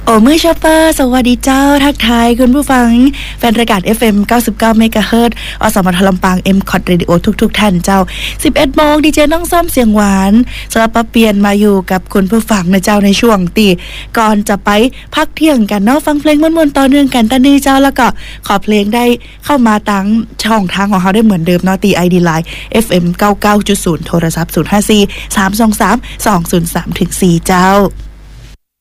โอ้มือชอปเปอร์สวัสดีเจ้าทักทายคุณผู้ฟังแฟนรายการ FM 99 เมกะเฮิรตซ์อสมทลำปาง M-COT Radio ทุกท่านเจ้า 11 โมงดีเจน้องส้มเสียงหวานสลับปะเปลี่ยนมาอยู่กับคุณผู้ฟังนะเจ้าในช่วงตีก่อนจะไปพักเที่ยงกันเนาะฟังเพลงม่วนๆต่อเนื่องกันตอนนี้เจ้าแล้วก็ขอเพลงได้เข้ามาตั้งช่องทางของเขาได้เหมือนเดิมเนาะตี ID Line FM 99.0 โทรศัพท์ 054 323 203-4 เจ้า